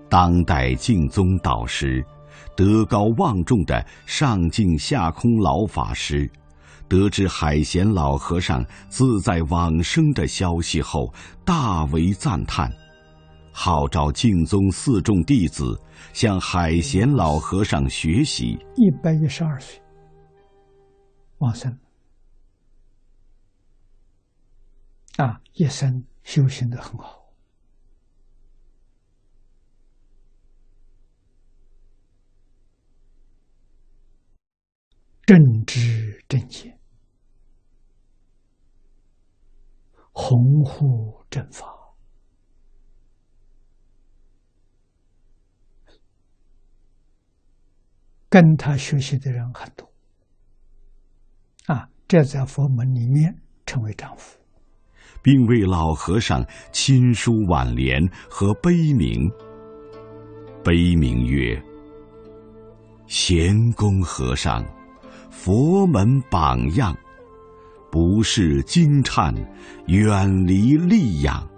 当代净宗导师，德高望重的上净下空老法师，得知海贤老和尚自在往生的消息后，大为赞叹，号召净宗四众弟子向海贤老和尚学习。 112岁往生一生修行得很好。正知正见，弘护正法，跟他学习的人很多这在佛门里面称为丈夫， 并为老和尚亲书挽联和碑铭。碑铭曰：贤公和尚，佛门榜样，不识经忏，远离戾养，